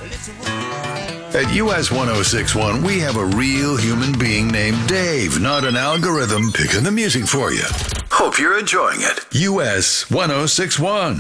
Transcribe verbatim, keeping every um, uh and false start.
At U S ten sixty-one, we have a real human being named Dave, not an algorithm picking the music for you. Hope you're enjoying it. U S ten sixty-one.